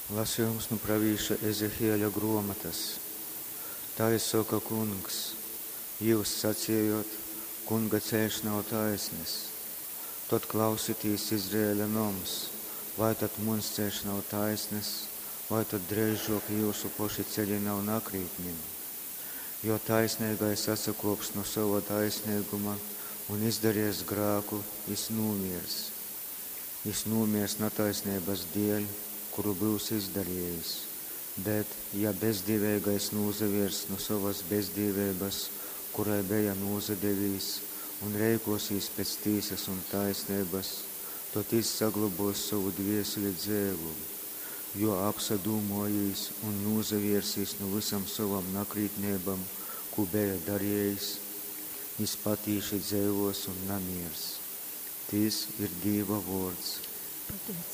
Lasījums no pravīša Ezehieļa grāmatas. Tā saka kungs, jūs sacījot, kunga ceļš nav taisnīgs. Tad klausieties Izraēla noms, vai tad mums ceļš nav taisnīgs, vai tad drēžok jūsu paši ceļi nav nakrītnimi. Jo taisnīgais atsakopš no sava taisnīguma un izdarījis grāku, nūmiers. Nūmiers netaisnības dēļ, kuru būs izdarījis, bet, ja bezdīvīgais nūzaviers no savas bezdīvības, kurai bija nūzadevījis, un reikosīs pēc tīsas un taisnības, tad saglabos savu dvieseli dzēvu, jo apsadūmojīs un nūzaviersīs no visam savam nakrītnībam, ko bija darījis, patīši dzēvos un namiers. Tīs ir Dieva vārds.